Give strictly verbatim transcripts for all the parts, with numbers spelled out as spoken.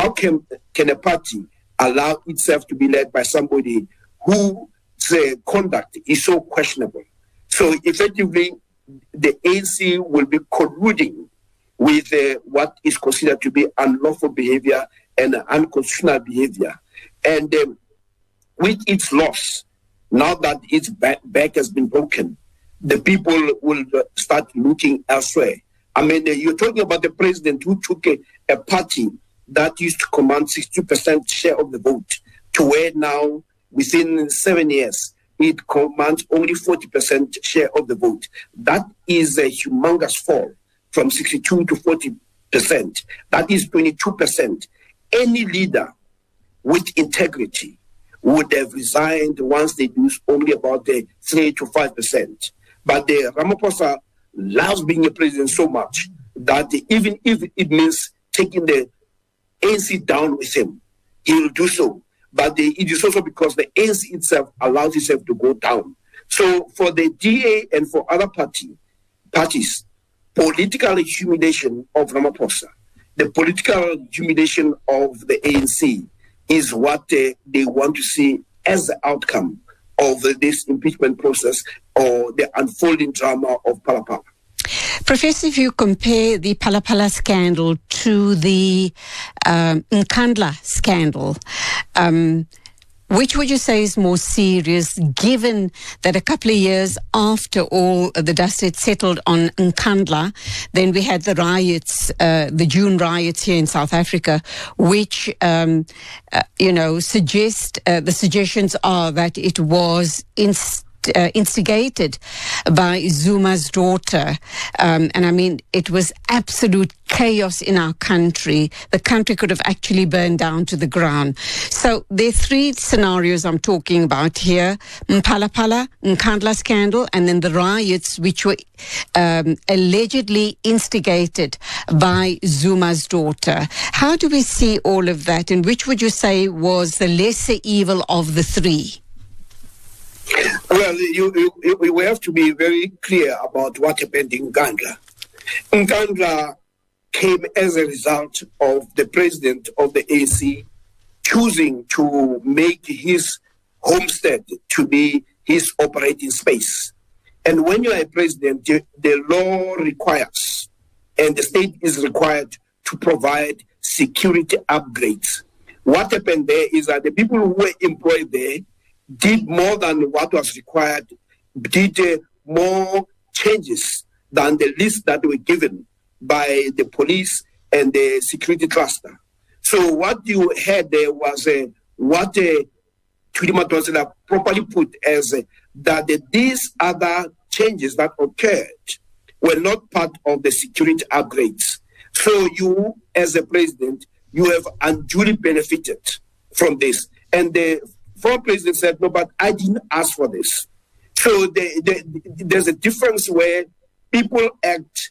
how can, can a party allow itself to be led by somebody whose uh, conduct is so questionable? So effectively, the A N C will be colluding with uh, what is considered to be unlawful behavior and unconstitutional behavior. And um, with its loss, now that its back, back has been broken, the people will start looking elsewhere. I mean, uh, you're talking about the president who took a, a party that used to command sixty percent share of the vote to where now, within seven years, it commands only forty percent share of the vote. That is a humongous fall from sixty-two to forty percent. That is twenty-two percent. Any leader with integrity would have resigned once they lose only about the three to five percent. But the Ramaphosa loves being a president so much that even if it means taking the A N C down with him, he will do so. But the, it is also because the A N C itself allows itself to go down. So for the D A and for other party, parties, political humiliation of Ramaphosa, the political humiliation of the A N C is what they, they want to see as the outcome of this impeachment process or the unfolding drama of Phala Phala. Professor, if you compare the Phala Phala scandal to the um, Nkandla scandal, um, which would you say is more serious, given that a couple of years after all the dust had settled on Nkandla, then we had the riots, uh, the June riots here in South Africa, which, um, uh, you know, suggest, uh, the suggestions are that it was inst- Uh, instigated by Zuma's daughter. Um, and I mean, it was absolute chaos in our country. The country could have actually burned down to the ground. So there are three scenarios I'm talking about here. Phala Phala, Nkandla scandal, and then the riots which were um, allegedly instigated by Zuma's daughter. How do we see all of that, and which would you say was the lesser evil of the three? Well, you, you, we have to be very clear about what happened in Nkandla. Nkandla came as a result of the president of the A N C choosing to make his homestead to be his operating space. And when you are a president, the law requires, and the state is required to provide security upgrades. What happened there is that the people who were employed there did more than what was required, did uh, more changes than the list that were given by the police and the security cluster. So what you had there was uh, what uh, Chudima Tonsela properly put as uh, that uh, these other changes that occurred were not part of the security upgrades. So you, as a president, you have unduly benefited from this. And the former president said, no, but I didn't ask for this. So the, the, there's a difference where people act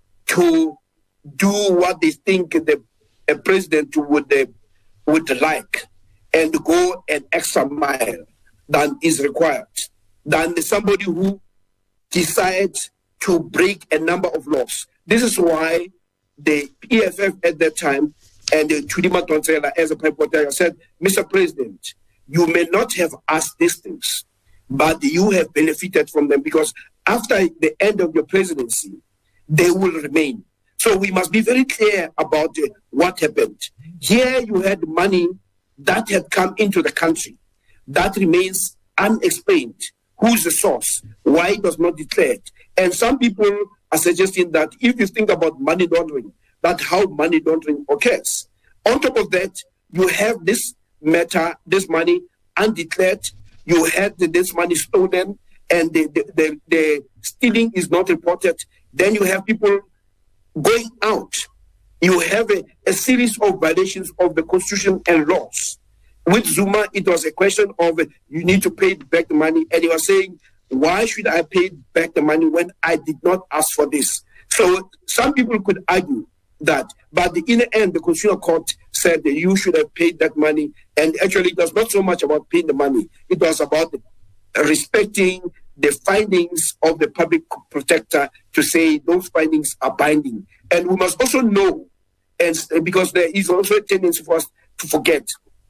to do what they think the a president would, uh, would like and go an extra mile than is required, than somebody who decides to break a number of laws. This is why the E F F at that time and the Chudima Tonsela as a prime said, Mister President, you may not have asked these things, but you have benefited from them because after the end of your presidency, they will remain. So we must be very clear about uh, what happened. Here you had money that had come into the country that remains unexplained. Who's the source? Why it was not declared? And some people are suggesting that if you think about money laundering, that's how money laundering occurs. On top of that, you have this matter, this money undeclared, you had this money stolen, and the, the, the, the stealing is not reported. Then you have people going out. You have a, a series of violations of the constitution and laws. With Zuma, it was a question of uh, you need to pay back the money, and he was saying, why should I pay back the money when I did not ask for this? So some people could argue that, but in the end, the Constitutional Court said that you should have paid that money. And actually, it was not so much about paying the money. It was about respecting the findings of the public protector to say those findings are binding. And we must also know and because there is also a tendency for us to forget.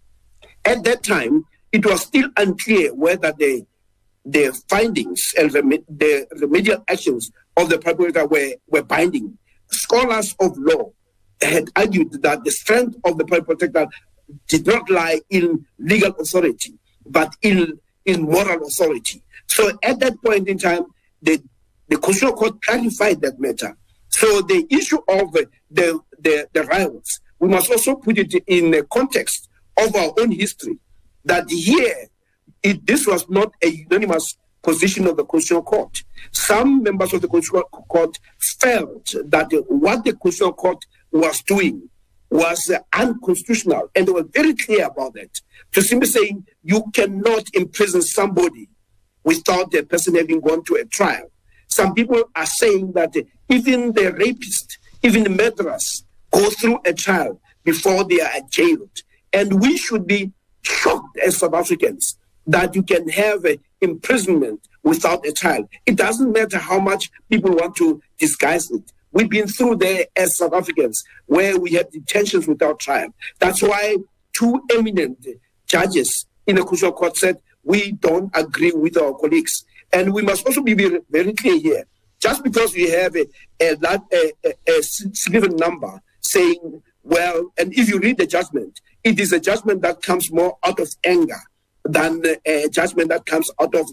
At that time, it was still unclear whether the the findings and the, the remedial actions of the prokurator were, were binding. Scholars of law had argued that the strength of the prokurator did not lie in legal authority, but in, in moral authority. So at that point in time, the, the Constitutional Court clarified that matter. So the issue of the, the, the, the riots, we must also put it in the context of our own history, that here, it, this was not a unanimous position of the Constitutional Court. Some members of the Constitutional Court felt that what the Constitutional Court was doing was uh, unconstitutional, and they were very clear about that. To simply saying you cannot imprison somebody without the person having gone to a trial. Some people are saying that even the rapist, even the murderers, go through a trial before they are jailed. And we should be shocked as South Africans that you can have uh, imprisonment without a trial. It doesn't matter how much people want to disguise it. We've been through there as South Africans where we have detentions without trial. That's why two eminent judges in the Constitutional Court said we don't agree with our colleagues. And we must also be very, very clear here. Just because we have a, a, a, a, a significant number saying, well, and if you read the judgment, it is a judgment that comes more out of anger than a judgment that comes out of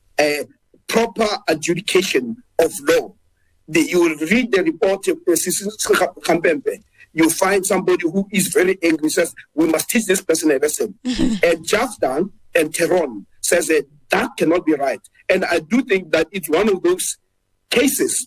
a proper adjudication of law. The, you will read the report of uh, Kambembe. You find somebody who is very angry, says, we must teach this person a lesson. And Jafta and Teron says that that cannot be right. And I do think that it's one of those cases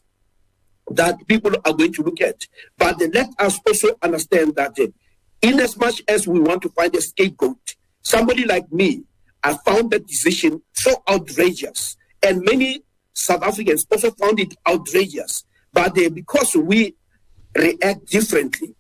that people are going to look at. But let us also understand that uh, in as much as we want to find a scapegoat, somebody like me, I found that decision so outrageous. And many South Africans also found it outrageous. But uh, because we react differently,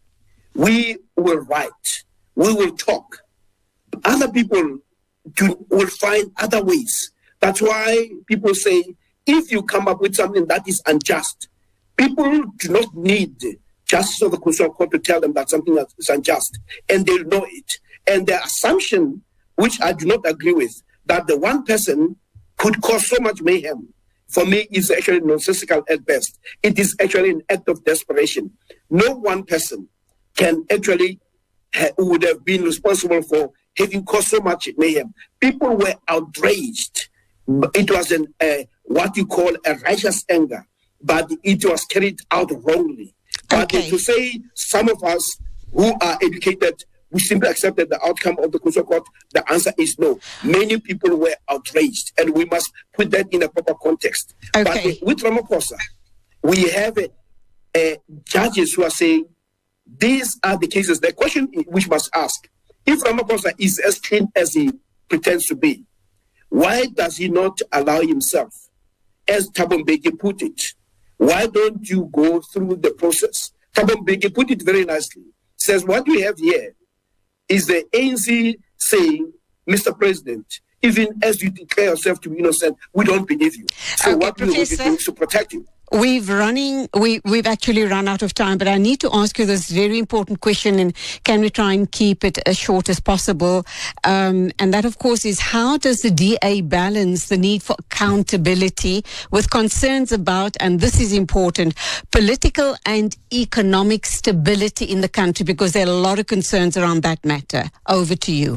we will write, we will talk. Other people do, will find other ways. That's why people say, if you come up with something that is unjust, people do not need justice of the Constitutional Court to tell them that something is unjust, and they'll know it. And the assumption, which I do not agree with, that the one person could cause so much mayhem, for me is actually nonsensical at best. It is actually an act of desperation. No one person can actually ha- would have been responsible for having caused so much mayhem. People were outraged. It was an uh, what you call a righteous anger, but it was carried out wrongly. But okay. to say some of us who are educated, we simply accepted the outcome of the Constitutional Court, the answer is no. Many people were outraged, and we must put that in a proper context. Okay. But uh, with Ramaphosa, we have uh, uh, judges who are saying, these are the cases. The question which must ask, if Ramaphosa is as clean as he pretends to be, why does he not allow himself, as Thabo Mbeki put it, why don't you go through the process? Thabo Mbeki put it very nicely. Says what we have here is the A N C saying, Mister President, even as you declare yourself to be innocent, we don't believe you. So okay, what Professor, we will do to protect you? We've running. We we've actually run out of time, but I need to ask you this very important question, and can we try and keep it as short as possible? Um, and that, of course, is how does the D A balance the need for accountability with concerns about, and this is important, political and economic stability in the country, because there are a lot of concerns around that matter. Over to you.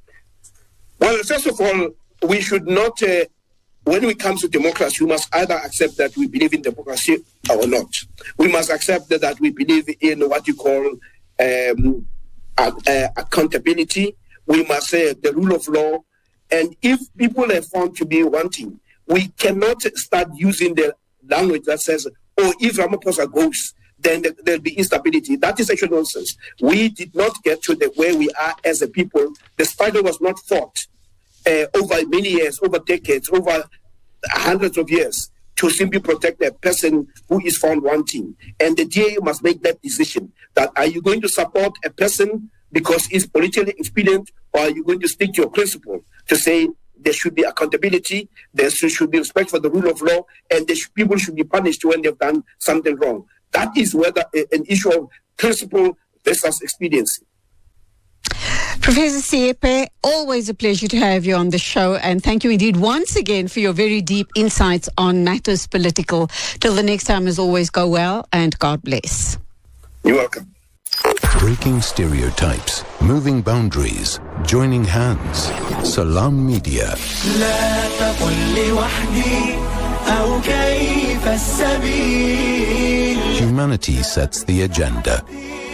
Well, first of all, we should not. Uh, When it comes to democracy, we must either accept that we believe in democracy or not. We must accept that we believe in what you call um, uh, uh, accountability. We must say the rule of law. And if people are found to be wanting, we cannot start using the language that says, oh, if Ramaphosa goes, then there'll be instability. That is actually nonsense. We did not get to the where we are as a people. The struggle was not fought Uh, over many years, over decades, over hundreds of years, to simply protect a person who is found wanting. And the D A must make that decision, that are you going to support a person because he's politically expedient, or are you going to stick to your principle to say there should be accountability, there should be respect for the rule of law, and the people should be punished when they've done something wrong. That is whether an issue of principle Let us experience it. Professor Siepe, always a pleasure to have you on the show, and thank you indeed once again for your very deep insights on matters political. Till the next time, as always, go well and God bless. You're welcome. Breaking stereotypes, moving boundaries, joining hands. Salam Media. Humanity sets the agenda.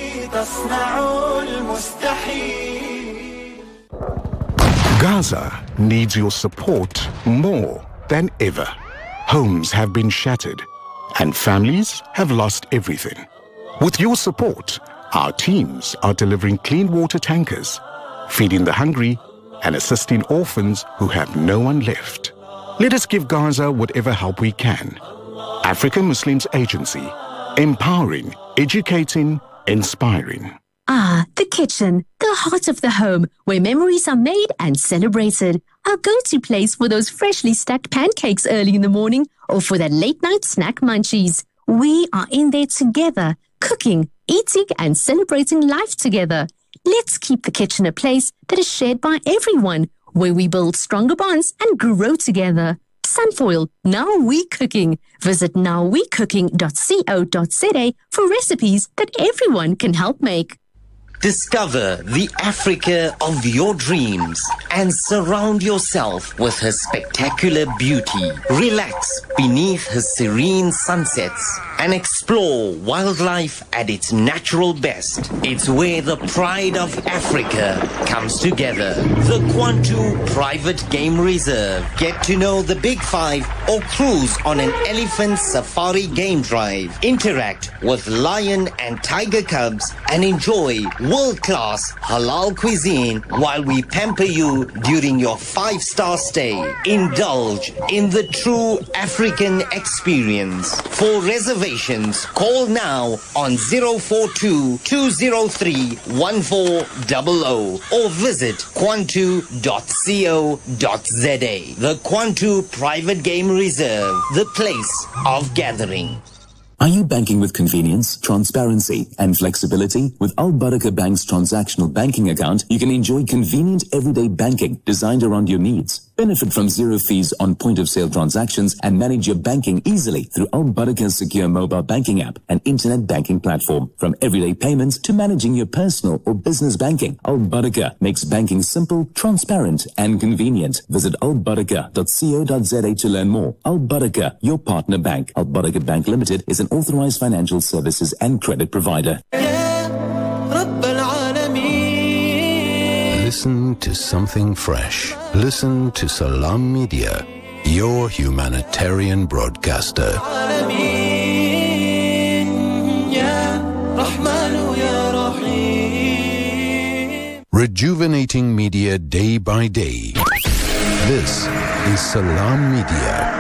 Gaza needs your support more than ever. Homes have been shattered and families have lost everything. With your support, our teams are delivering clean water tankers, feeding the hungry and assisting orphans who have no one left. Let us give Gaza whatever help we can. African Muslims Agency, empowering, educating, inspiring. Ah, the kitchen, the heart of the home, where memories are made and celebrated. Our go-to place for those freshly stacked pancakes early in the morning or for that late-night snack munchies. We are in there together, cooking, eating and celebrating life together. Let's keep the kitchen a place that is shared by everyone, where we build stronger bonds and grow together. Sunfoil, Now We Cooking. Visit now we cooking dot co dot za for recipes that everyone can help make. Discover the Africa of your dreams and surround yourself with her spectacular beauty. Relax beneath her serene sunsets and explore wildlife at its natural best. It's where the pride of Africa comes together. The Kwantu Private Game Reserve. Get to know the Big Five or cruise on an elephant safari game drive. Interact with lion and tiger cubs and enjoy world-class halal cuisine while we pamper you during your five-star stay. Indulge in the true African experience. For reservations, call now on zero four two, two zero three, one four zero zero or visit kwantu dot co dot za. The Kwantu Private Game Reserve, the place of gathering. Are you banking with convenience, transparency, and flexibility? With Al Barakah Bank's transactional banking account, you can enjoy convenient everyday banking designed around your needs. Benefit from zero fees on point-of-sale transactions and manage your banking easily through Al Barakah's secure mobile banking app and internet banking platform. From everyday payments to managing your personal or business banking, Al Barakah makes banking simple, transparent, and convenient. Visit al barakah dot co dot za to learn more. Al Barakah, your partner bank. Al Barakah Bank Limited is an authorized financial services and credit provider. Listen to something fresh. Listen to Salam Media, your humanitarian broadcaster. Rejuvenating media day by day. This is Salam Media.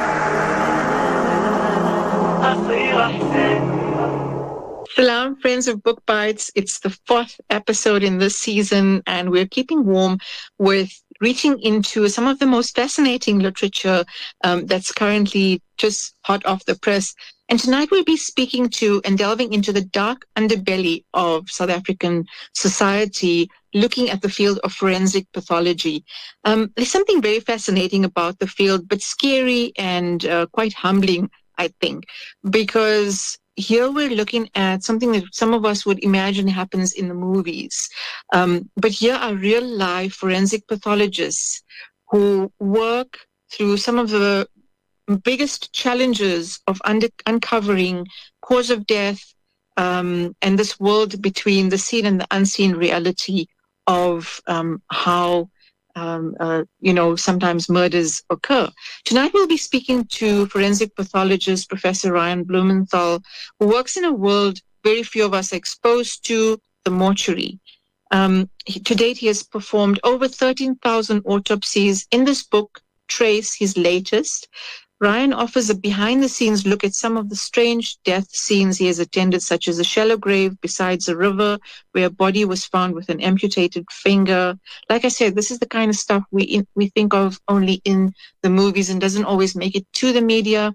Salam, friends of Book Bites. It's the fourth episode in this season, and we're keeping warm with reaching into some of the most fascinating literature um, that's currently just hot off the press. And tonight we'll be speaking to and delving into the dark underbelly of South African society, looking at the field of forensic pathology. Um, there's something very fascinating about the field, but scary and uh, quite humbling, I think, because here we're looking at something that some of us would imagine happens in the movies. Um, but here are real life forensic pathologists who work through some of the biggest challenges of under, uncovering cause of death um, and this world between the seen and the unseen reality of um, how Um, uh, you know, sometimes murders occur. Tonight we'll be speaking to forensic pathologist Professor Ryan Blumenthal, who works in a world very few of us are exposed to, the mortuary. Um, he, to date, he has performed over thirteen thousand autopsies. In this book, Trace, his latest, Ryan offers a behind-the-scenes look at some of the strange death scenes he has attended, such as a shallow grave besides a river where a body was found with an amputated finger. Like I said, this is the kind of stuff we in, we think of only in the movies and doesn't always make it to the media.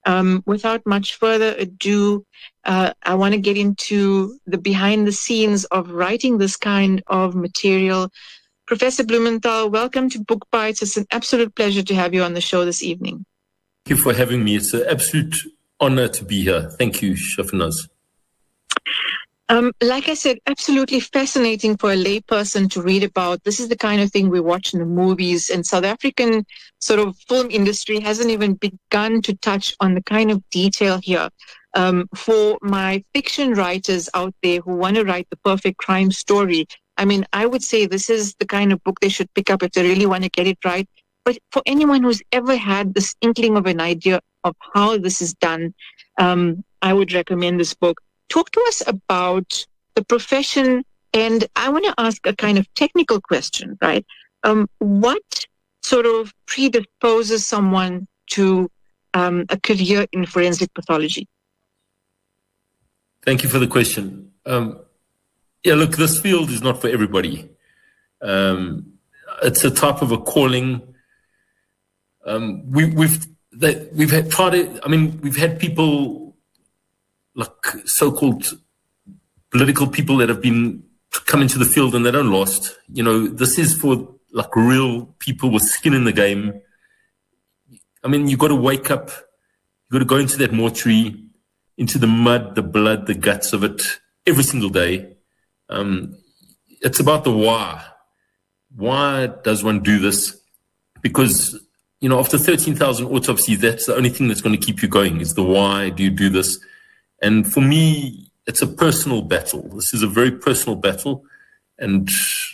Um, without much further ado, uh, I want to get into the behind the scenes of writing this kind of material. Professor Blumenthal, welcome to Book Bites. It's an absolute pleasure to have you on the show this evening. Thank you for having me. It's an absolute honor to be here. Thank you, Shafanaz. Um, like I said, absolutely fascinating for a layperson to read about. This is the kind of thing we watch in the movies, and South African sort of film industry hasn't even begun to touch on the kind of detail here. Um, for my fiction writers out there who want to write the perfect crime story, I mean, I would say this is the kind of book they should pick up if they really want to get it right. But for anyone who's ever had this inkling of an idea of how this is done, um, I would recommend this book. Talk to us about the profession, and I want to ask a kind of technical question, right? Um, what sort of predisposes someone to um, a career in forensic pathology? Thank you for the question. Um, yeah, look, this field is not for everybody. Um, it's a type of a calling. Um, we, we've that we've had tried it. I mean, we've had people like so-called political people that have been come into the field and they don't last. You know, this is for like real people with skin in the game. I mean, you got to wake up. You got to go into that mortuary, into the mud, the blood, the guts of it every single day. Um, it's about the why. Why does one do this? Because, you know, after thirteen thousand autopsies, that's the only thing that's going to keep you going is the why do you do this? And for me, it's a personal battle. This is a very personal battle. And,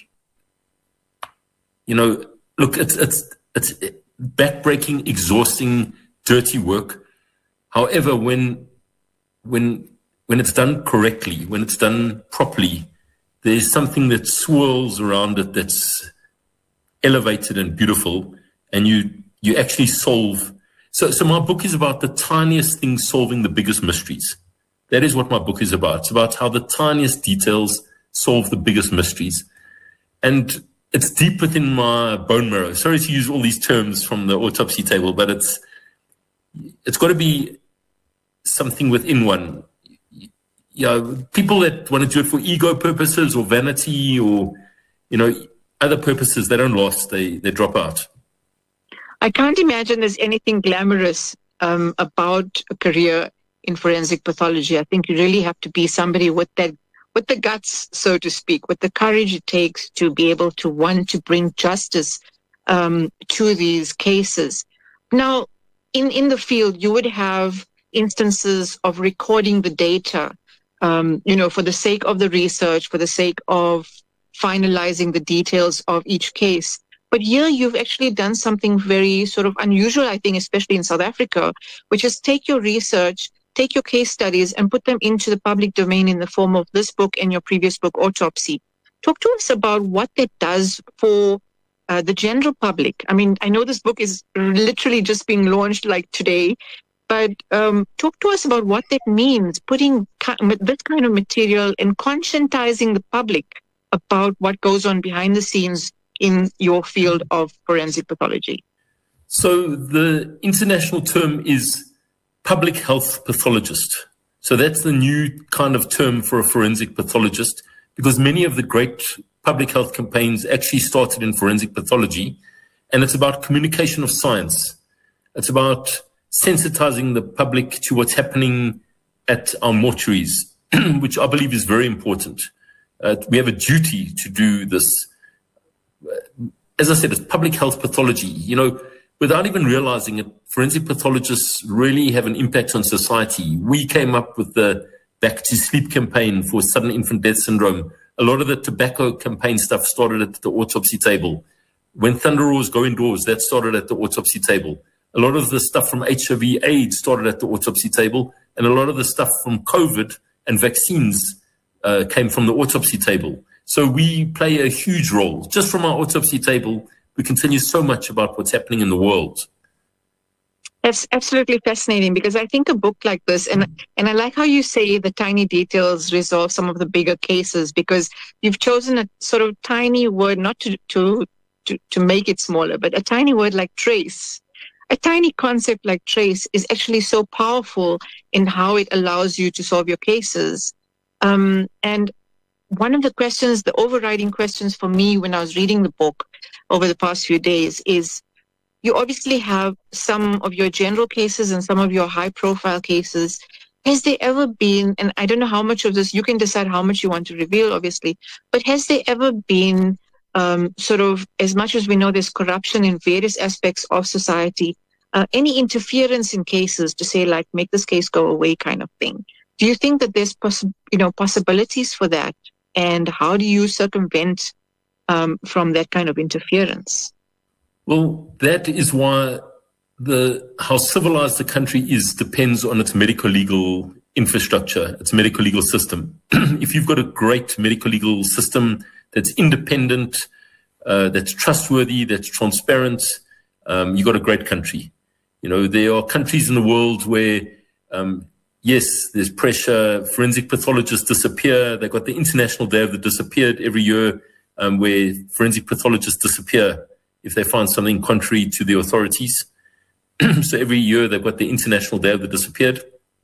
you know, look, it's, it's, it's backbreaking, exhausting, dirty work. However, when, when, when it's done correctly, when it's done properly, there's something that swirls around it that's elevated and beautiful, and you, you actually solve. So, so my book is about the tiniest things solving the biggest mysteries. That is what my book is about. It's about how the tiniest details solve the biggest mysteries. And it's deep within my bone marrow. Sorry to use all these terms from the autopsy table, but it's it's got to be something within one. You know, people that want to do it for ego purposes or vanity or, you know, other purposes, they don't last. They, they drop out. I can't imagine there's anything glamorous um, about a career in forensic pathology. I think you really have to be somebody with that, with the guts, so to speak, with the courage it takes to be able to want to bring justice um, to these cases. Now, in, in the field, you would have instances of recording the data, um, you know, for the sake of the research, for the sake of finalizing the details of each case. But here you've actually done something very sort of unusual, I think, especially in South Africa, which is take your research, take your case studies and put them into the public domain in the form of this book and your previous book, Autopsy. Talk to us about what that does for uh, the general public. I mean, I know this book is literally just being launched like today, but um, talk to us about what that means, putting this kind of material and conscientizing the public about what goes on behind the scenes in your field of forensic pathology. So the international term is public health pathologist. So that's the new kind of term for a forensic pathologist, because many of the great public health campaigns actually started in forensic pathology. And it's about communication of science. It's about sensitizing the public to what's happening at our mortuaries, which I believe is very important. Uh, we have a duty to do this. As I said, it's public health pathology. You know, without even realizing it, forensic pathologists really have an impact on society. We came up with the Back to Sleep campaign for sudden infant death syndrome. A lot of the tobacco campaign stuff started at the autopsy table. When thunder roars go indoors, that started at the autopsy table. A lot of the stuff from H I V AIDS started at the autopsy table. And a lot of the stuff from COVID and vaccines uh, came from the autopsy table. So we play a huge role. Just from our autopsy table, we can tell you so much about what's happening in the world. That's absolutely fascinating, because I think a book like this, and and I like how you say the tiny details resolve some of the bigger cases, because you've chosen a sort of tiny word, not to to to, to make it smaller, but a tiny word like trace. a tiny concept like trace is actually so powerful in how it allows you to solve your cases. Um, and one of the questions, the overriding questions for me when I was reading the book over the past few days is, you obviously have some of your general cases and some of your high-profile cases. Has there ever been, and I don't know how much of this, you can decide how much you want to reveal, obviously, but has there ever been um, sort of, as much as we know there's corruption in various aspects of society, uh, any interference in cases to say, like, make this case go away kind of thing? Do you think that there's poss- you know, possibilities for that? And how do you circumvent um, from that kind of interference? Well, that is why the how civilized the country is depends on its medical legal infrastructure, its medical legal system. If you've got a great medical legal system that's independent, uh, that's trustworthy, that's transparent, um, you've got a great country. You know, there are countries in the world where, um, yes, there's pressure, forensic pathologists disappear. They've got the International Day of the Disappeared every year, um, where forensic pathologists disappear if they find something contrary to the authorities. So every year they've got the International Day of the Disappeared.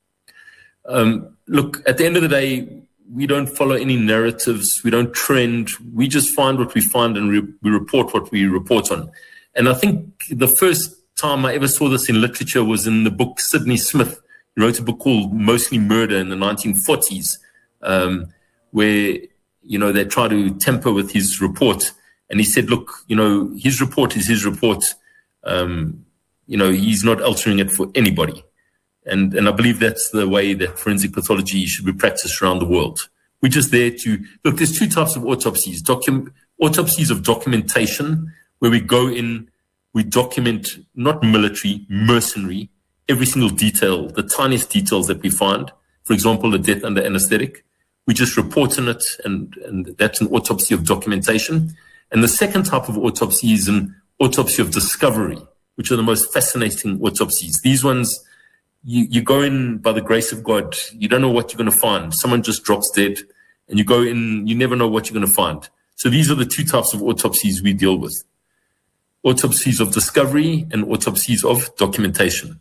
Um, look, at the end of the day, we don't follow any narratives. We don't trend. We just find what we find and re- we report what we report on. And I think the first time I ever saw this in literature was in the book Sidney Smith. He wrote a book called Mostly Murder in the nineteen forties, um, where, you know, they try to tamper with his report. And he said, look, you know, his report is his report. Um, you know, he's not altering it for anybody. And and I believe that's the way that forensic pathology should be practiced around the world. We're just there to, look, there's two types of autopsies. Docu- autopsies of documentation, where we go in, we document, not military, mercenary, every single detail, the tiniest details that we find. For example, a death under anesthetic. We just report on it, and, and that's an autopsy of documentation. And the second type of autopsy is an autopsy of discovery, which are the most fascinating autopsies. These ones, you, you go in by the grace of God. You don't know what you're going to find. Someone just drops dead, and you go in, you never know what you're going to find. So these are the two types of autopsies we deal with. Autopsies of discovery and autopsies of documentation.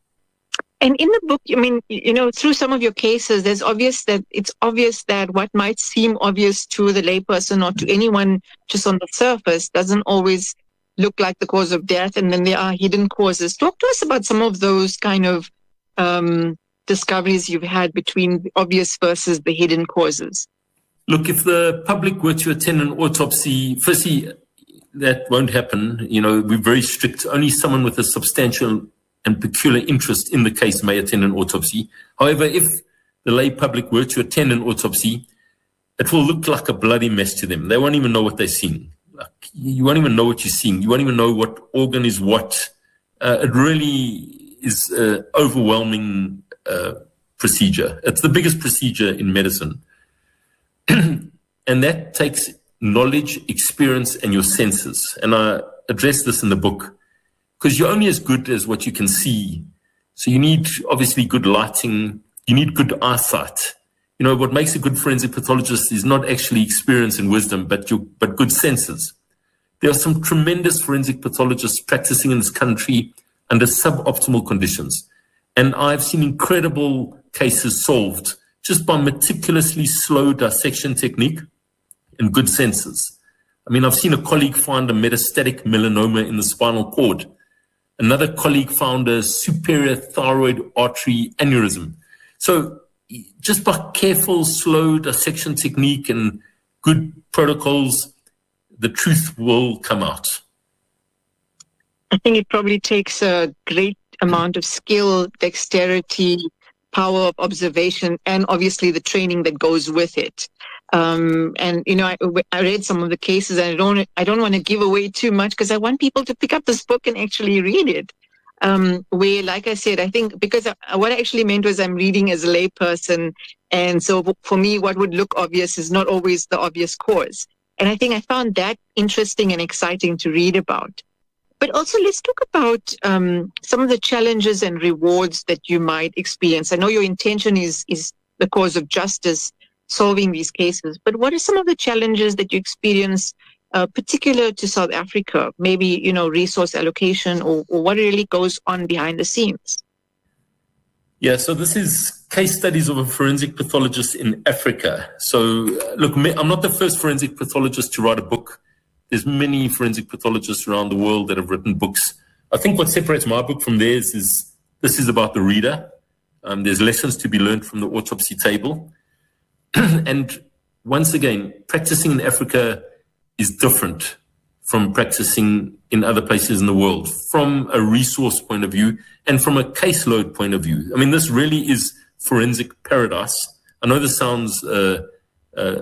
And in the book, I mean, you know, through some of your cases, there's obvious that it's obvious that what might seem obvious to the layperson or to anyone just on the surface doesn't always look like the cause of death. And then there are hidden causes. Talk to us about some of those kind of um, discoveries you've had between the obvious versus the hidden causes. Look, if the public were to attend an autopsy, firstly, that won't happen. You know, we're very strict. Only someone with a substantial and peculiar interest in the case may attend an autopsy. However, if the lay public were to attend an autopsy, it will look like a bloody mess to them. They won't even know what they're seeing. Like, you won't even know what you're seeing. You won't even know what organ is what. Uh, it really is an overwhelming uh, procedure. It's the biggest procedure in medicine. And that takes knowledge, experience, and your senses. And I address this in the book, because you're only as good as what you can see. So you need, obviously, good lighting. You need good eyesight. You know, what makes a good forensic pathologist is not actually experience and wisdom, but your, but good senses. There are some tremendous forensic pathologists practicing in this country under suboptimal conditions. And I've seen incredible cases solved just by meticulously slow dissection technique and good senses. I mean, I've seen a colleague find a metastatic melanoma in the spinal cord. Another colleague found a superior thyroid artery aneurysm. So just by careful, slow dissection technique and good protocols, the truth will come out. I think it probably takes a great amount of skill, dexterity, power of observation, and obviously the training that goes with it. Um, and, you know, I, I read some of the cases, and I don't, I don't want to give away too much because I want people to pick up this book and actually read it. Um, where, like I said, I think because I, what I actually meant was I'm reading as a layperson. And so for me, what would look obvious is not always the obvious cause. And I think I found that interesting and exciting to read about. But also, let's talk about um, some of the challenges and rewards that you might experience. I know your intention is is the cause of justice, solving these cases. But what are some of the challenges that you experience uh, particular to South Africa? Maybe, you know, resource allocation or, or what really goes on behind the scenes? Yeah, so this is case studies of a forensic pathologist in Africa. So, uh, look, I'm not the first forensic pathologist to write a book. There's many forensic pathologists around the world that have written books. I think what separates my book from theirs is this is about the reader. Um, there's lessons to be learned from the autopsy table. And once again, practicing in Africa is different from practicing in other places in the world, from a resource point of view and from a caseload point of view. I mean, this really is forensic paradise. I know this sounds, uh, uh,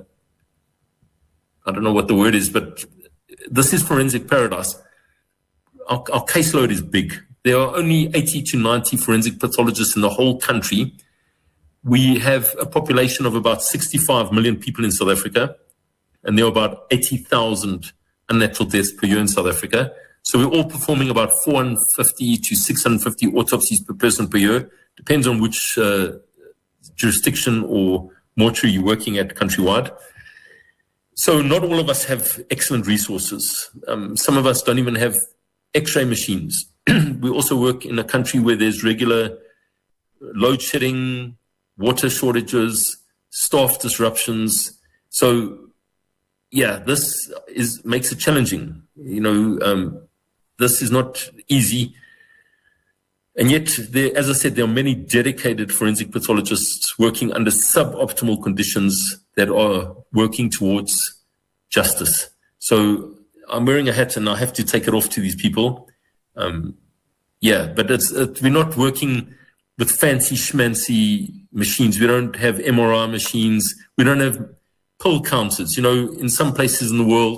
I don't know what the word is, but this is forensic paradise. Our, our caseload is big. There are only eighty to ninety forensic pathologists in the whole country. We have a population of about sixty-five million people in South Africa, and there are about eighty thousand unnatural deaths per year in South Africa. So we're all performing about four hundred fifty to six hundred fifty autopsies per person per year. Depends on which uh, jurisdiction or mortuary you're working at countrywide. So not all of us have excellent resources. Um, some of us don't even have X-ray machines. We also work in a country where there's regular load shedding, water shortages, staff disruptions. So, yeah, this is makes it challenging. You know, um, this is not easy. And yet, there, as I said, there are many dedicated forensic pathologists working under suboptimal conditions that are working towards justice. So I'm wearing a hat and I have to take it off to these people. Um, yeah, but it's, it, we're not working with fancy schmancy machines. We don't have M R I machines. We don't have pill counters. You know, in some places in the world,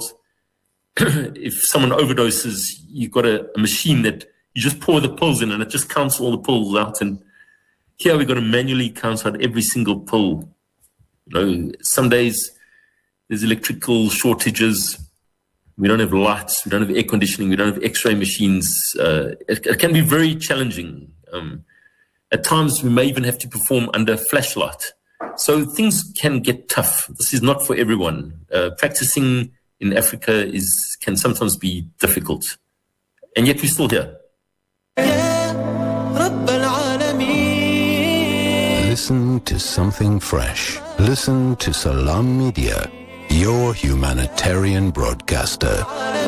if someone overdoses, you've got a, a machine that you just pour the pills in and it just counts all the pills out. And here we've got to manually count out every single pill. You know, some days there's electrical shortages. We don't have lights. We don't have air conditioning. We don't have X-ray machines. Uh, it, it can be very challenging. Um, at times, we may even have to perform under flashlight. So things can get tough. This is not for everyone. Uh, practicing in Africa is can sometimes be difficult. And yet we're still here. Listen to something fresh. Listen to Salam Media, your humanitarian broadcaster.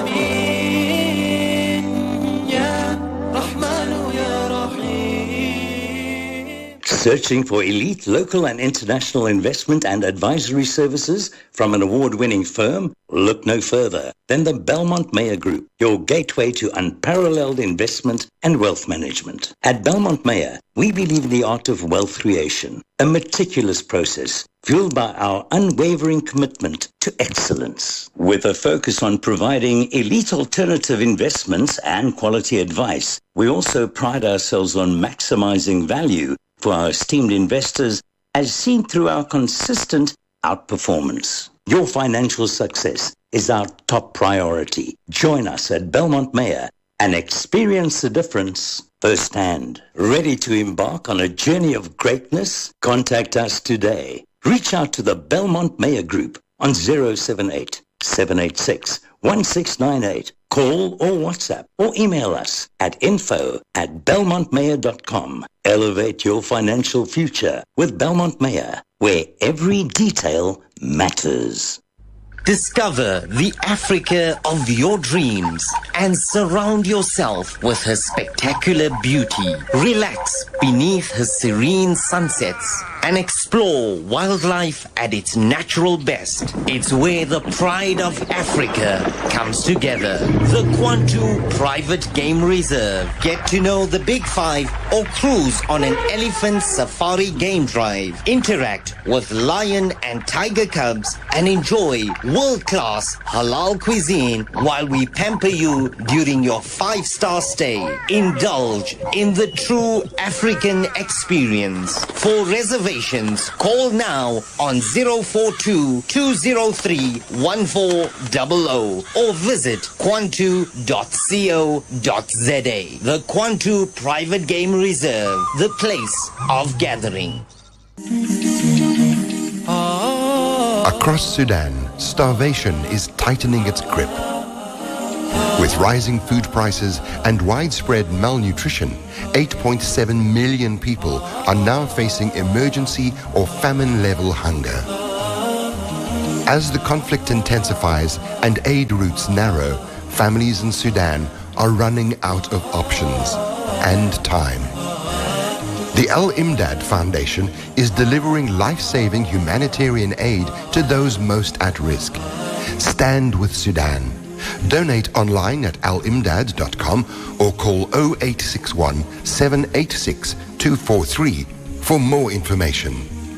Searching for elite local and international investment and advisory services from an award-winning firm? Look no further than the Belmont Meyer Group, your gateway to unparalleled investment and wealth management. At Belmont Meyer, we believe in the art of wealth creation, a meticulous process fueled by our unwavering commitment to excellence. With a focus on providing elite alternative investments and quality advice, we also pride ourselves on maximizing value for our esteemed investors, as seen through our consistent outperformance. Your financial success is our top priority. Join us at Belmont Meyer and experience the difference firsthand. Ready to embark on a journey of greatness? Contact us today. Reach out to the Belmont Meyer Group on zero seven eight, seven eight six, one six nine eight. Call or WhatsApp or email us at info at belmont mayer dot com. Elevate your financial future with Belmont Meyer, where every detail matters. Discover the Africa of your dreams and surround yourself with her spectacular beauty. Relax beneath her serene sunsets and explore wildlife at its natural best. It's where the pride of Africa comes together. The Kwantu Private Game Reserve. Get to know the Big Five or cruise on an elephant safari game drive. Interact with lion and tiger cubs and enjoy world-class halal cuisine while we pamper you during your five-star stay. Indulge in the true African experience. For reservations, call now on zero four two, two zero three, one four zero zero or visit kwantu dot co dot za. The Kwantu Private Game Reserve, the place of gathering. Across Sudan, starvation is tightening its grip. With rising food prices and widespread malnutrition, eight point seven million people are now facing emergency or famine-level hunger. As the conflict intensifies and aid routes narrow, families in Sudan are running out of options and time. The Al-Imdad Foundation is delivering life-saving humanitarian aid to those most at risk. Stand with Sudan. Donate online at al imdad dot com or call zero eight six one, seven eight six, two four three for more information.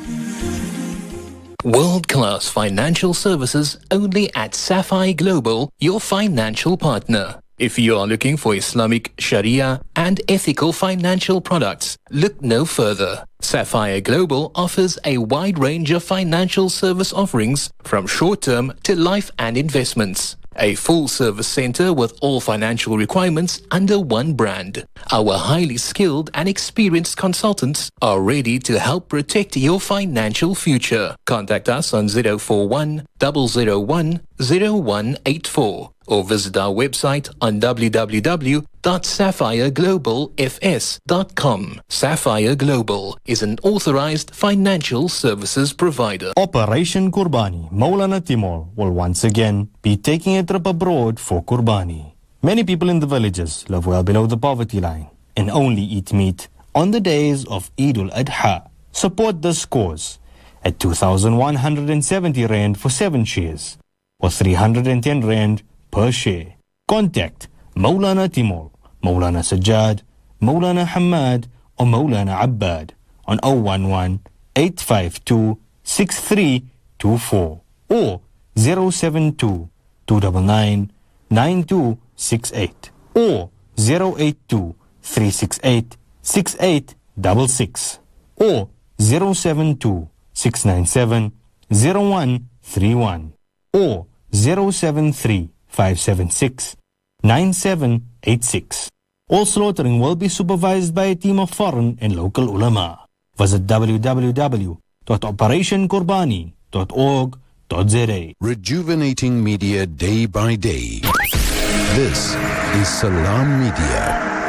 World-class financial services only at Sapphire Global, your financial partner. If you are looking for Islamic, Sharia and ethical financial products, look no further. Sapphire Global offers a wide range of financial service offerings from short-term to life and investments. A full-service center with all financial requirements under one brand. Our highly skilled and experienced consultants are ready to help protect your financial future. Contact us on zero four one, zero zero one, zero one eight four or visit our website on w w w dot sapphire global f s dot com. Sapphire Global is an authorized financial services provider. Operation Kurbani, Maulana Timur will once again be taking a trip abroad for Kurbani. Many people in the villages live well below the poverty line and only eat meat on the days of Eid al-Adha. Support this cause at two thousand one hundred seventy rand for seven shares or three hundred ten rand per share. Contact Maulana Timur, Maulana Sajjad, Maulana Hamad or Maulana Abbad on zero one one, eight five two, six three two four or zero seven two, two nine nine, nine two six eight or zero eight two, three six eight, six eight six six or zero seven two, six nine seven, zero one three one or zero seven three, five seven six, nine seven eight six. All slaughtering will be supervised by a team of foreign and local ulama. Visit w w w dot operation kurbani dot org dot z a. Rejuvenating media day by day. This is Salam Media.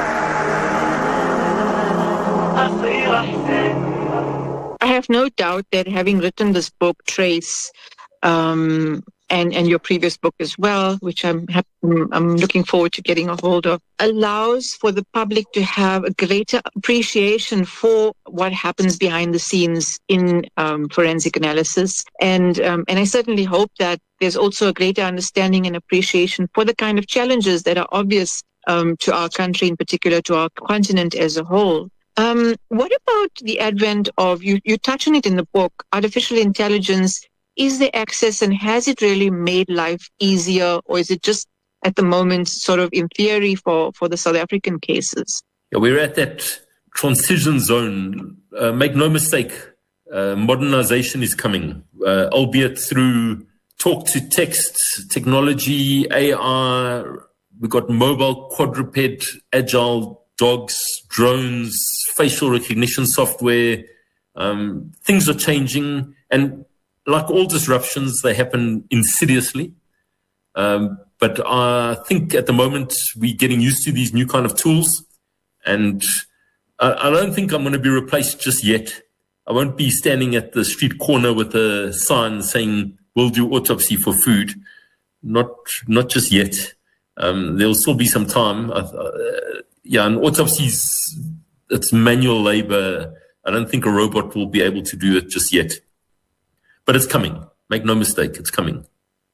I have no doubt that having written this book, Trace, um, and, and your previous book as well, which I'm happy, I'm looking forward to getting a hold of, allows for the public to have a greater appreciation for what happens behind the scenes in um, forensic analysis. And, um, and I certainly hope that there's also a greater understanding and appreciation for the kind of challenges that are obvious um, to our country, in particular to our continent as a whole. Um, what about the advent of, you, you touch on it in the book, artificial intelligence? Is there access, and has it really made life easier, or is it just at the moment sort of in theory for, for the South African cases? Yeah, we're at that transition zone. Uh, make no mistake, uh, modernization is coming, uh, albeit through talk-to-text technology, A I. We've got mobile, quadruped, agile dogs, drones, facial recognition software. Um, things are changing, and like all disruptions, they happen insidiously. Um, but I think at the moment we're getting used to these new kind of tools, and I, I don't think I'm going to be replaced just yet. I won't be standing at the street corner with a sign saying, "We'll do autopsy for food." Not, not just yet. Um, there'll still be some time. Uh, yeah, and autopsies, it's manual labor. I don't think a robot will be able to do it just yet. But it's coming. Make no mistake, it's coming.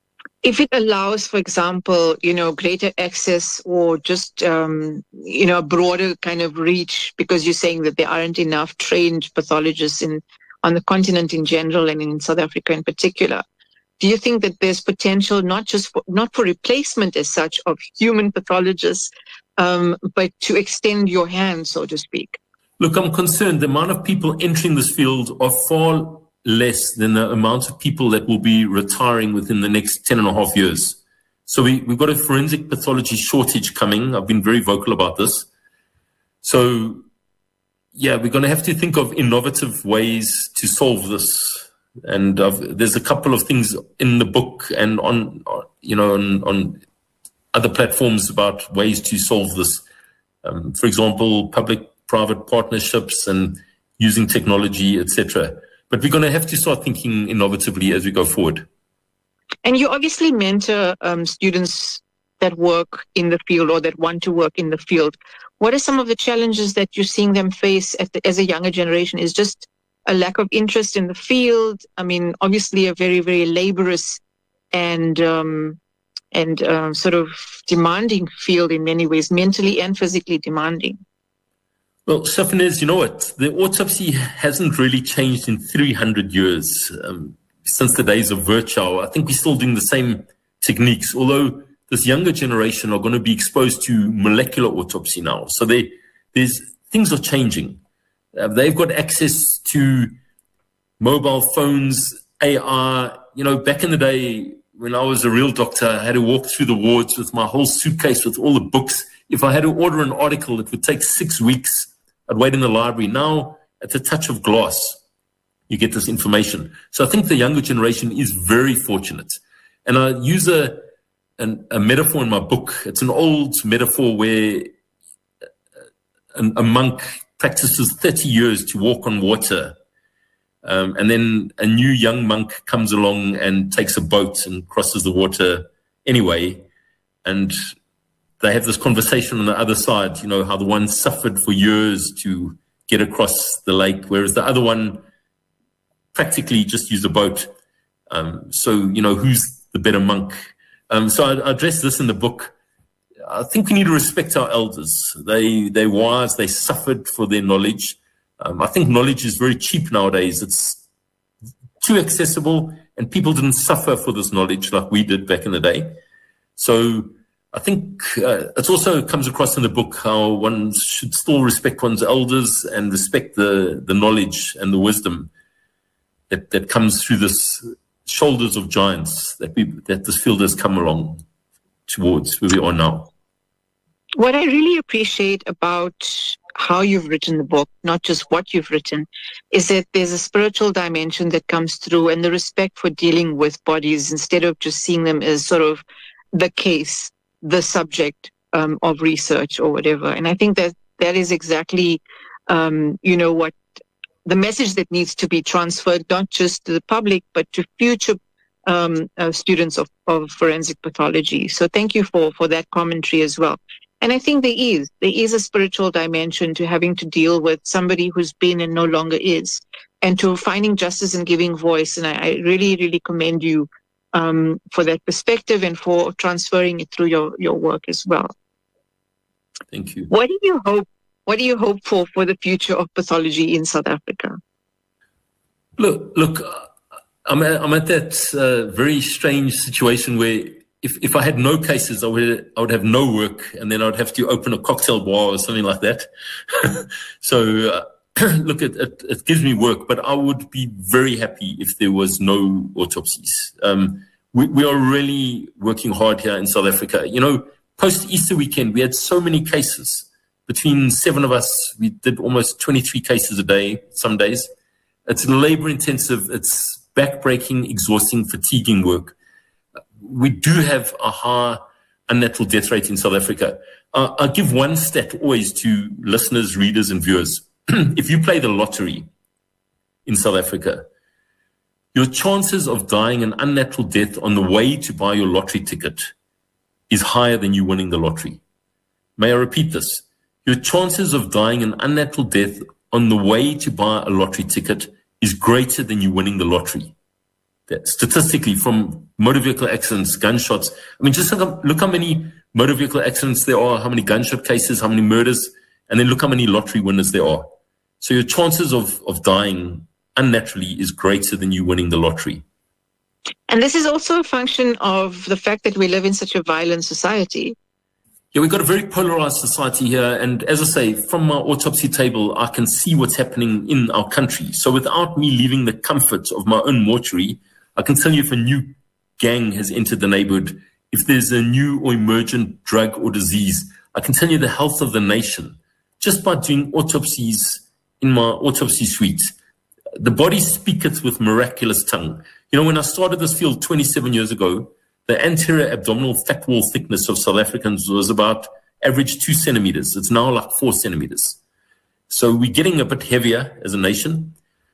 If it allows, for example, you know, greater access or just, um, you know, a broader kind of reach, because you're saying that there aren't enough trained pathologists in on the continent in general and in South Africa in particular, do you think that there's potential not just for, not for replacement as such of human pathologists, um, but to extend your hand, so to speak? Look, I'm concerned the amount of people entering this field are far less than the amount of people that will be retiring within the next ten and a half years. So we, we've got a forensic pathology shortage coming. I've been very vocal about this. So, yeah, we're going to have to think of innovative ways to solve this. And I've, there's a couple of things in the book and on, you know, on, on other platforms about ways to solve this. Um, for example, public-private partnerships and using technology, et cetera. But we're going to have to start thinking innovatively as we go forward. And you obviously mentor um, students that work in the field or that want to work in the field. What are some of the challenges that you're seeing them face at the, as a younger generation? Is just a lack of interest in the field? I mean, obviously a very, very laborious and um, and uh, sort of demanding field in many ways, mentally and physically demanding. Well, Shafinez, you know what? The autopsy hasn't really changed in three hundred years um, since the days of Virchow. I think we're still doing the same techniques, although this younger generation are going to be exposed to molecular autopsy now. So they, there's things are changing. Uh, they've got access to mobile phones, A R. You know, back in the day when I was a real doctor, I had to walk through the wards with my whole suitcase with all the books. If I had to order an article, it would take six weeks. I'd wait in the library. Now, at the touch of glass, you get this information. So I think the younger generation is very fortunate. And I use a, an, a metaphor in my book. It's an old metaphor where a, a monk practices thirty years to walk on water. Um, and then a new young monk comes along and takes a boat and crosses the water anyway. And they have this conversation on the other side, you know, how the one suffered for years to get across the lake, whereas the other one practically just used a boat. Um, so, you know, who's the better monk? Um, so I, I address this in the book. I think we need to respect our elders. They, they're wise. They suffered for their knowledge. Um, I think knowledge is very cheap nowadays. It's too accessible, and people didn't suffer for this knowledge like we did back in the day. So I think uh, it also comes across in the book how one should still respect one's elders and respect the, the knowledge and the wisdom that, that comes through this shoulders of giants that we that this field has come along towards where we are now. What I really appreciate about how you've written the book, not just what you've written, is that there's a spiritual dimension that comes through and the respect for dealing with bodies instead of just seeing them as sort of the case, the subject um, of research or whatever. And I think that that is exactly, um, you know, what the message that needs to be transferred, not just to the public, but to future um, uh, students of, of forensic pathology. So thank you for, for that commentary as well. And I think there is, there is a spiritual dimension to having to deal with somebody who's been and no longer is, and to finding justice and giving voice. And I, I really, really commend you um, for that perspective and for transferring it through your, your work as well. Thank you. What do you hope, what do you hope for for the future of pathology in South Africa? Look, look, I'm at, I'm at that uh, very strange situation where If, if I had no cases, I would I would have no work, and then I would have to open a cocktail bar or something like that. so, uh, look, it, it, it gives me work, but I would be very happy if there was no autopsies. Um, we, we are really working hard here in South Africa. You know, post-Easter weekend, we had so many cases. Between seven of us, we did almost twenty-three cases a day, some days. It's labor-intensive. It's back-breaking, exhausting, fatiguing work. We do have a high unnatural death rate in South Africa. Uh, I'll give one stat always to listeners, readers, and viewers. If you play the lottery in South Africa, your chances of dying an unnatural death on the way to buy your lottery ticket is higher than you winning the lottery. May I repeat this? Your chances of dying an unnatural death on the way to buy a lottery ticket is greater than you winning the lottery. That statistically, from motor vehicle accidents, gunshots, I mean, just look, look how many motor vehicle accidents there are, how many gunshot cases, how many murders, and then look how many lottery winners there are. So your chances of, of dying unnaturally is greater than you winning the lottery. And this is also a function of the fact that we live in such a violent society. Yeah, we've got a very polarized society here. And as I say, from my autopsy table, I can see what's happening in our country. So without me leaving the comfort of my own mortuary, I can tell you if a new gang has entered the neighborhood, if there's a new or emergent drug or disease, I can tell you the health of the nation just by doing autopsies in my autopsy suite. The body speaketh with miraculous tongue. You know, when I started this field twenty-seven years ago, the anterior abdominal fat wall thickness of South Africans was about average two centimeters. It's now like four centimeters. So we're getting a bit heavier as a nation.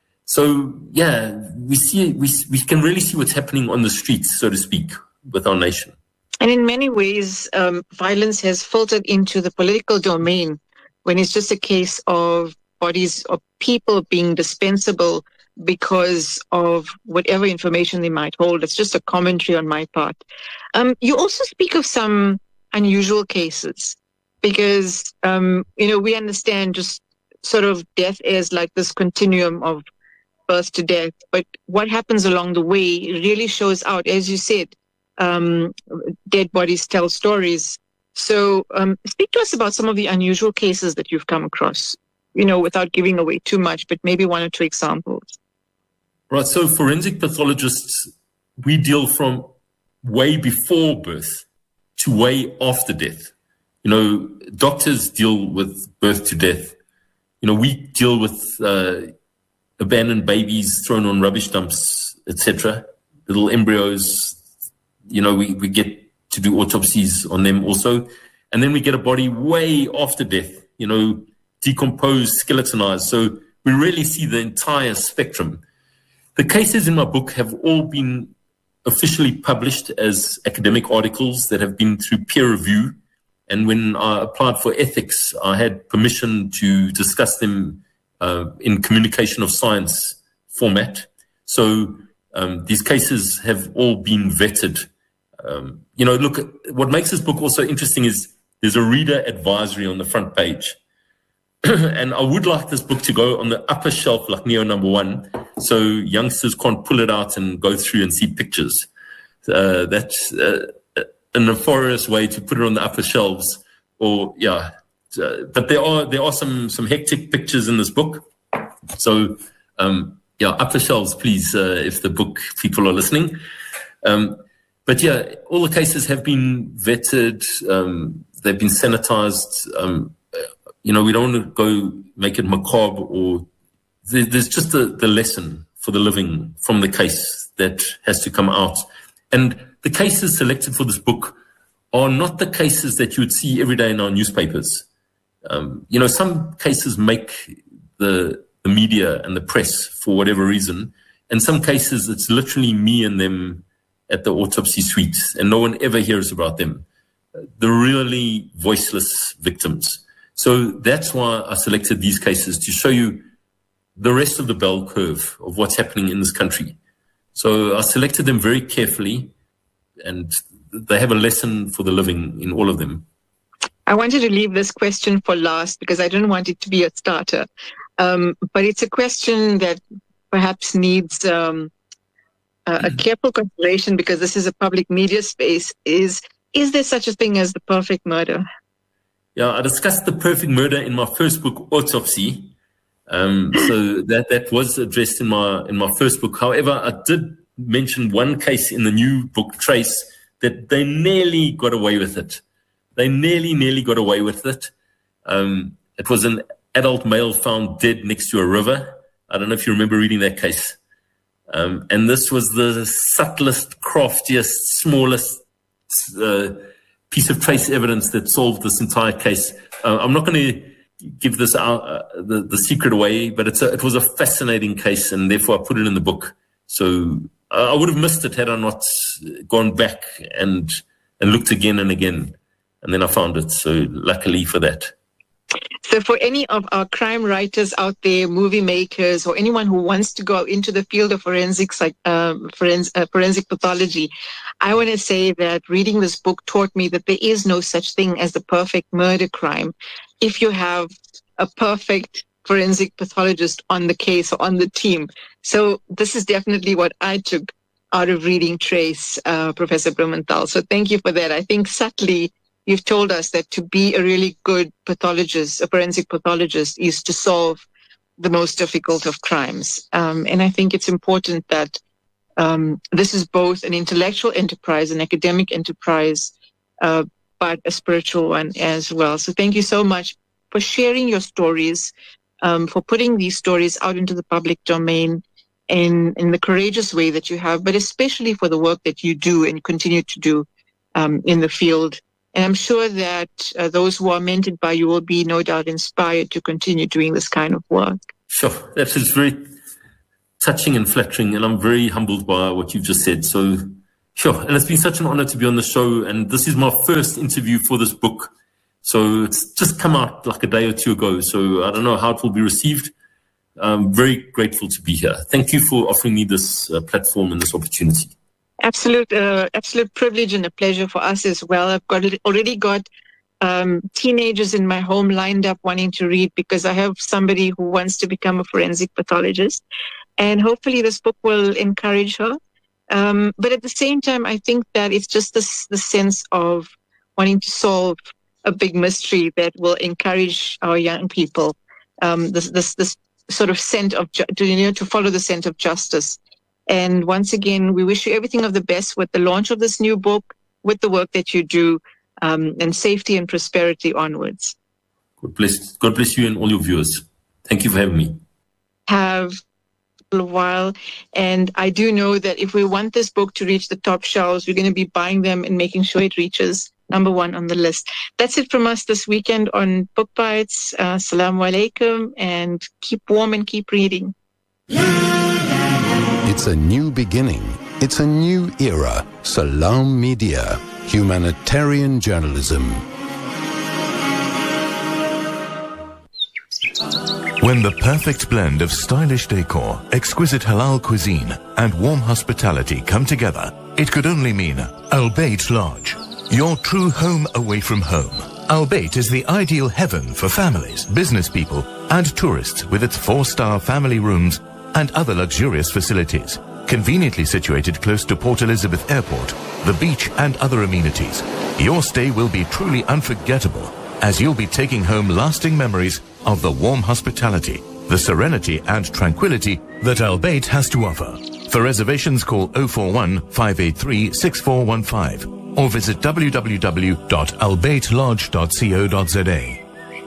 So, yeah, we see we we can really see what's happening on the streets, so to speak, with our nation. And in many ways, um, violence has filtered into the political domain when it's just a case of bodies of people being dispensable because of whatever information they might hold. It's just a commentary on my part. Um, you also speak of some unusual cases because, um, you know, we understand just sort of death is like this continuum of birth to death, but what happens along the way really shows out. As you said, um, dead bodies tell stories. So um, speak to us about some of the unusual cases that you've come across, you know, without giving away too much, but maybe one or two examples. Right, so forensic pathologists, we deal from way before birth to way after death. You know, doctors deal with birth to death. You know, we deal with uh, abandoned babies thrown on rubbish dumps, et cetera. Little embryos, you know, we, we get to do autopsies on them also. And then we get a body way after death, you know, decomposed, skeletonized. So we really see the entire spectrum. The cases in my book have all been officially published as academic articles that have been through peer review. And when I applied for ethics, I had permission to discuss them uh, in communication of science format. So um, these cases have all been vetted. Um, you know, look, what makes this book also interesting is there's a reader advisory on the front page. And I would like this book to go on the upper shelf like Neo number one, so youngsters can't pull it out and go through and see pictures. Uh, that's uh, a nefarious way to put it on the upper shelves. Or yeah, uh, but there are there are some some hectic pictures in this book. So um, yeah, upper shelves, please, uh, if the book people are listening. Um, but yeah, all the cases have been vetted. Um, they've been sanitized. Um, You know, we don't want to go make it macabre, or there, there's just the, the lesson for the living from the case that has to come out. And the cases selected for this book are not the cases that you would see every day in our newspapers. Um, you know, some cases make the, the media and the press for whatever reason. And some cases, it's literally me and them at the autopsy suite, and no one ever hears about them. The really voiceless victims. So that's why I selected these cases, to show you the rest of the bell curve of what's happening in this country. So I selected them very carefully, and they have a lesson for the living in all of them. I wanted to leave this question for last because I didn't want it to be a starter. Um, but it's a question that perhaps needs um, a, a careful consideration, because this is a public media space. Is, is there such a thing as the perfect murder? Yeah, I discussed the perfect murder in my first book, Autopsy. Um, so that that was addressed in my in my first book. However, I did mention one case in the new book, Trace, that they nearly got away with it. They nearly, nearly got away with it. Um, it was an adult male found dead next to a river. I don't know if you remember reading that case. Um, and this was the subtlest, craftiest, smallest uh, piece of trace evidence that solved this entire case. Uh, I'm not going to give this out, uh, the, the secret away, but it's a, it was a fascinating case, and therefore I put it in the book. So uh, I would have missed it had I not gone back and and looked again and again, and then I found it. So luckily for that. So for any of our crime writers out there, movie makers, or anyone who wants to go into the field of forensics, like um, forens- uh, forensic pathology, I want to say that reading this book taught me that there is no such thing as the perfect murder crime. If you have a perfect forensic pathologist on the case or on the team. So this is definitely what I took out of reading Trace, uh, Professor Blumenthal. So thank you for that. I think subtly, you've told us that to be a really good pathologist, a forensic pathologist, is to solve the most difficult of crimes. Um, and I think it's important that um, this is both an intellectual enterprise, an academic enterprise, uh, but a spiritual one as well. So thank you so much for sharing your stories um, for putting these stories out into the public domain in, in the courageous way that you have, but especially for the work that you do and continue to do um, in the field. And I'm sure that uh, those who are mentored by you will be no doubt inspired to continue doing this kind of work. Sure, that is very touching and flattering, and I'm very humbled by what you've just said. So, sure, and it's been such an honor to be on the show, and this is my first interview for this book. So it's just come out like a day or two ago, so I don't know how it will be received. I'm very grateful to be here. Thank you for offering me this uh, platform and this opportunity. Absolute, uh, absolute privilege and a pleasure for us as well. I've got already got um, teenagers in my home lined up wanting to read because I have somebody who wants to become a forensic pathologist, and hopefully this book will encourage her. Um, but at the same time, I think that it's just this the sense of wanting to solve a big mystery that will encourage our young people. Um, this, this, this sort of scent of, ju- to, you know, to follow the scent of justice. And once again, we wish you everything of the best with the launch of this new book, with the work that you do, um, and safety and prosperity onwards. God bless, God bless you and all your viewers. Thank you for having me. Have a while. And I do know that if we want this book to reach the top shelves, we're going to be buying them and making sure it reaches number one on the list. That's it from us this weekend on Book Bites. Uh, Assalamu alaikum, and keep warm and keep reading. It's a new beginning. It's a new era. Salam Media, humanitarian journalism. When the perfect blend of stylish decor, exquisite halal cuisine, and warm hospitality come together, it could only mean Al Bayt Lodge. Your true home away from home. Al Bayt is the ideal heaven for families, business people, and tourists with its four-star family rooms and other luxurious facilities. Conveniently situated close to Port Elizabeth Airport, the beach, and other amenities, your stay will be truly unforgettable as you'll be taking home lasting memories of the warm hospitality, the serenity and tranquility that Al Bayt has to offer. For reservations, call oh four one, five eight three, six four one five. or visit w w w dot al bayt lodge dot co dot z a.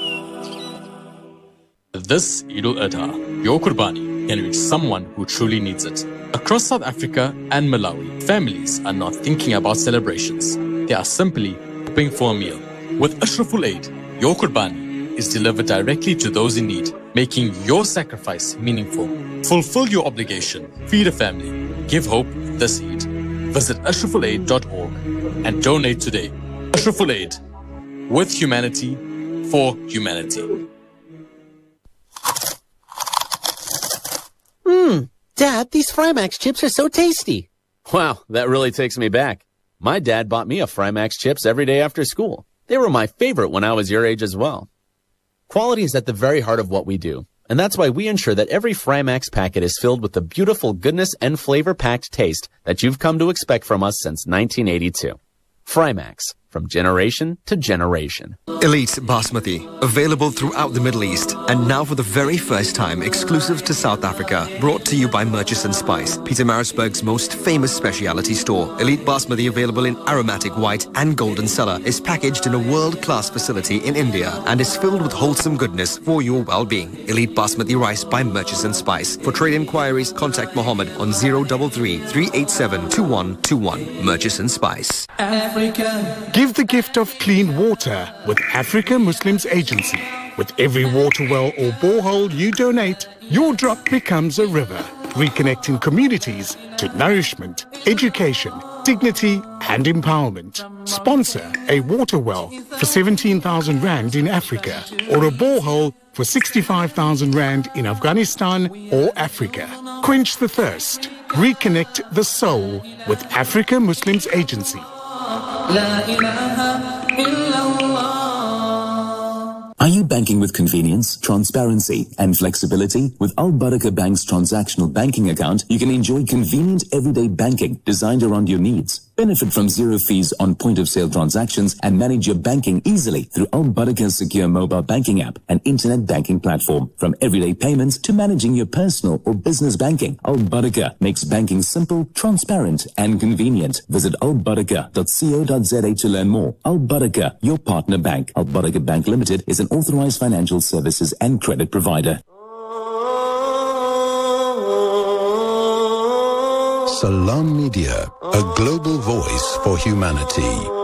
This Eid al-Adha, your Qurbani can reach someone who truly needs it. Across South Africa and Malawi, families are not thinking about celebrations. They are simply hoping for a meal. With Ashraful Aid, your Qurbani is delivered directly to those in need, making your sacrifice meaningful. Fulfill your obligation, feed a family, give hope this Eid. Visit ashraful aid dot org and donate today. Ashraful Aid, with humanity, for humanity. Mmm, Dad, these Frymax chips are so tasty. Wow, that really takes me back. My dad bought me a Frymax chips every day after school. They were my favorite when I was your age as well. Quality is at the very heart of what we do, and that's why we ensure that every Frymax packet is filled with the beautiful goodness and flavor-packed taste that you've come to expect from us since nineteen eighty-two. Frymax, from generation to generation. Elite Basmati, available throughout the Middle East, and now for the very first time exclusive to South Africa, brought to you by Murchison Spice, Pietermaritzburg's most famous specialty store. Elite Basmati, available in aromatic white and golden cellar, is packaged in a world-class facility in India and is filled with wholesome goodness for your well-being. Elite Basmati rice by Murchison Spice. For trade inquiries, contact Mohammed on zero three three, three eight seven, two one two one. Murchison Spice. Africa. Give the gift of clean water with Africa Muslims Agency. With every water well or borehole you donate, your drop becomes a river, reconnecting communities to nourishment, education, dignity and empowerment. Sponsor a water well for seventeen thousand rand in Africa or a borehole for sixty-five thousand rand in Afghanistan or Africa. Quench the thirst. Reconnect the soul with Africa Muslims Agency. Are you banking with convenience, transparency, and flexibility? With Al Barakah Bank's transactional banking account, you can enjoy convenient everyday banking designed around your needs. Benefit from zero fees on point-of-sale transactions and manage your banking easily through Al Baraka's secure mobile banking app and internet banking platform. From everyday payments to managing your personal or business banking, Al Baraka makes banking simple, transparent and convenient. Visit al baraka dot co dot za to learn more. Al Baraka, your partner bank. Al Baraka Bank Limited is an authorized financial services and credit provider. Salam Media, a global voice for humanity.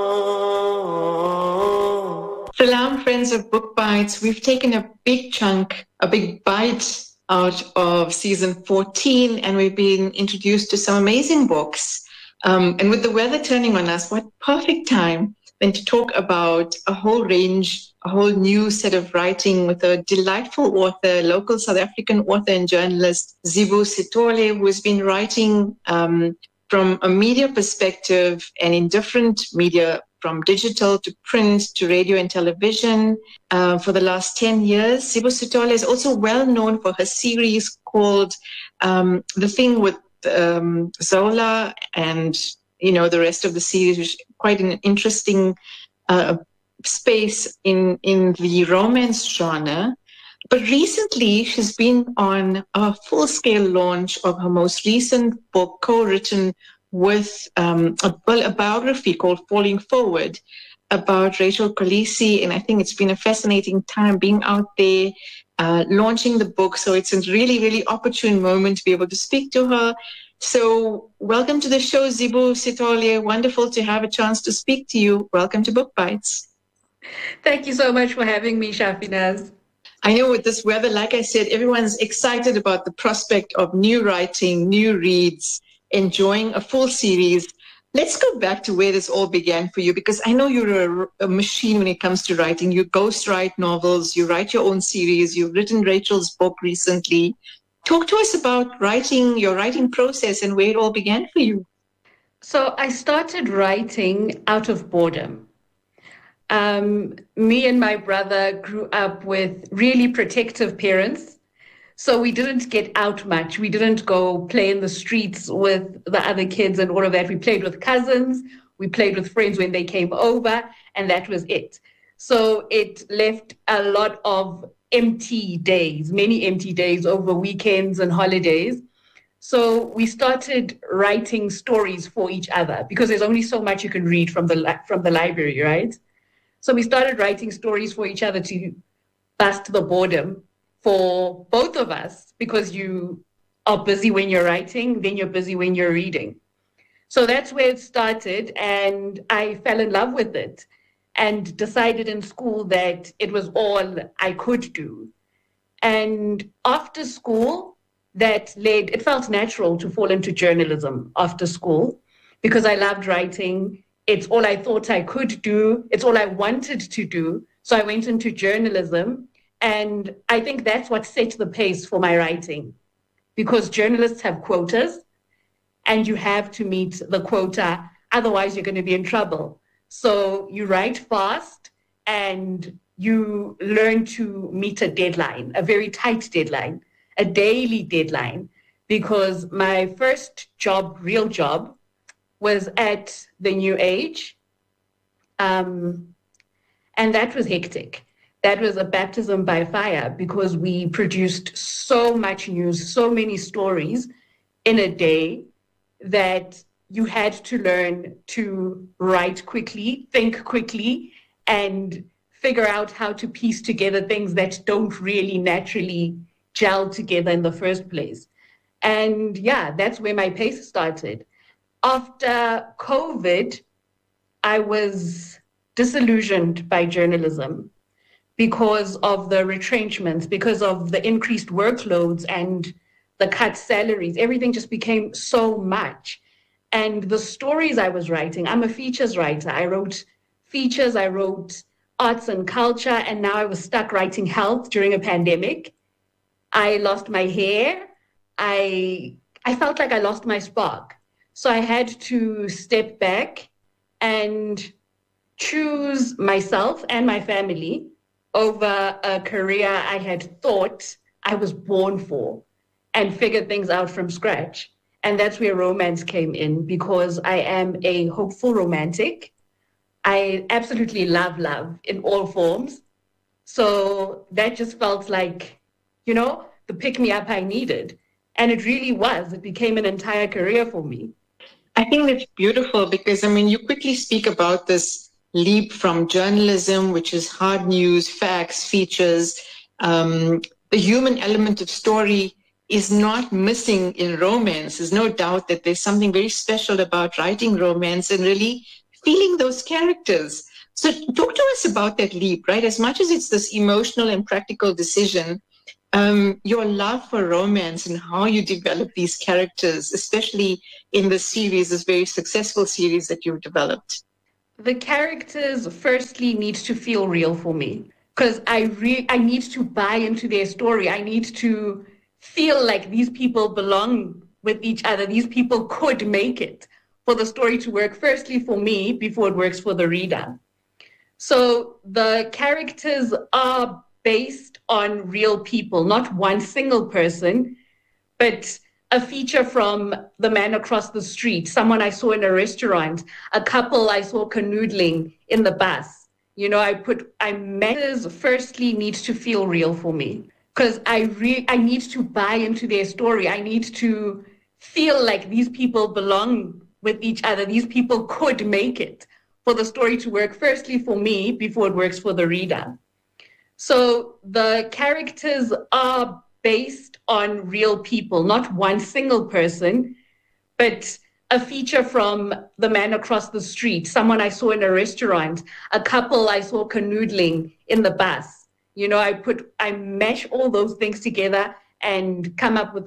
Salam, friends of Book Bites. We've taken a big chunk, a big bite out of season fourteen, and we've been introduced to some amazing books. Um, and with the weather turning on us, what perfect time then to talk about a whole range, a whole new set of writing with a delightful author, local South African author and journalist, Zibu Sithole, who has been writing um, from a media perspective and in different media, from digital to print to radio and television uh, for the last ten years. Zibu Sithole is also well known for her series called um, The Thing with um, Zola and, you know, the rest of the series, which is quite an interesting uh, space in, in the romance genre. But recently, she's been on a full-scale launch of her most recent book, co-written with um, a, a biography called Falling Forward about Rachel Kolisi. And I think it's been a fascinating time being out there, uh, launching the book. So it's a really, really opportune moment to be able to speak to her. So welcome to the show, Zibu Sithole. Wonderful to have a chance to speak to you. Welcome to Book Bites. Thank you so much for having me, Shafinaz. I know with this weather, like I said, everyone's excited about the prospect of new writing, new reads, enjoying a full series. Let's go back to where this all began for you, because I know you're a, a machine when it comes to writing. You ghostwrite novels, you write your own series, you've written Rachel's book recently. Talk to us about writing, your writing process and where it all began for you. So I started writing out of boredom. Um, me and my brother grew up with really protective parents. So we didn't get out much. We didn't go play in the streets with the other kids and all of that. We played with cousins. We played with friends when they came over, and that was it. So it left a lot of empty days, many empty days over weekends and holidays. So we started writing stories for each other because there's only so much you can read from the li- from the library, right? So we started writing stories for each other to bust the boredom for both of us, because you are busy when you're writing, then you're busy when you're reading. So that's where it started, and I fell in love with it and decided in school that it was all I could do. And after school, that led, it felt natural to fall into journalism after school because I loved writing. It's all I thought I could do. It's all I wanted to do. So I went into journalism. And I think that's what set the pace for my writing, because journalists have quotas and you have to meet the quota. Otherwise, you're going to be in trouble. So you write fast and you learn to meet a deadline, a very tight deadline, a daily deadline, because my first job, real job, was at the New Age. Um, and that was hectic. That was a baptism by fire because we produced so much news, so many stories in a day that you had to learn to write quickly, think quickly, and figure out how to piece together things that don't really naturally gel together in the first place. And yeah, that's where my pace started. After COVID, I was disillusioned by journalism because of the retrenchments, because of the increased workloads and the cut salaries. Everything just became so much. And the stories I was writing, I'm a features writer. I wrote features, I wrote arts and culture, and now I was stuck writing health during a pandemic. I lost my hair. I I felt like I lost my spark. So I had to step back and choose myself and my family over a career I had thought I was born for and figure things out from scratch. And that's where romance came in, because I am a hopeful romantic. I absolutely love love in all forms. So that just felt like, you know, the pick-me-up I needed. And it really was. It became an entire career for me. I think that's beautiful because, I mean, you quickly speak about this leap from journalism, which is hard news, facts, features. Um, the human element of story is not missing in romance. There's no doubt that there's something very special about writing romance and really feeling those characters. So talk to us about that leap, right? As much as it's this emotional and practical decision, um, your love for romance and how you develop these characters, especially in this series, this very successful series that you've developed. The characters firstly need to feel real for me, because I re- I need to buy into their story. I need to feel like these people belong with each other. These people could make it for the story to work, firstly for me, before it works for the reader. So the characters are based on real people, not one single person, but a feature from the man across the street, someone I saw in a restaurant, a couple I saw canoodling in the bus. You know, I put, I met, firstly need to feel real for me, because I re- I need to buy into their story. I need to feel like these people belong with each other. These people could make it for the story to work, firstly for me, before it works for the reader. So the characters are based on real people, not one single person, but a feature from the man across the street, someone I saw in a restaurant, a couple I saw canoodling in the bus. You know, I put, I mesh all those things together and come up with